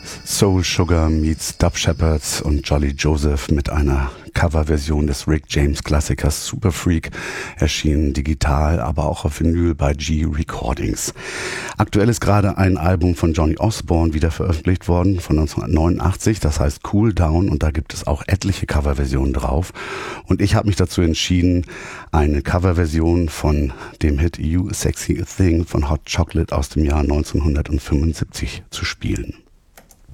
Soul Sugar meets Dub Shepherds und Jolly Joseph mit einer Coverversion des Rick James Klassikers Super Freak, erschienen digital, aber auch auf Vinyl bei G Recordings. Aktuell ist gerade ein Album von Johnny Osborne wieder veröffentlicht worden, von 1989, das heißt Cool Down, und da gibt es auch etliche Coverversionen drauf. Und ich habe mich dazu entschieden, eine Coverversion von dem Hit You Sexy Thing von Hot Chocolate aus dem Jahr 1975 zu spielen.